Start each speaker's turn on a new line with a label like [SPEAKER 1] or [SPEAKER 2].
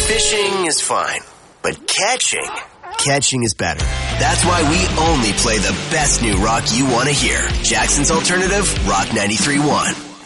[SPEAKER 1] Fishing is fine, but catching is better. That's why we only play the best new rock you want to hear. Jackson's Alternative, Rock 93.1.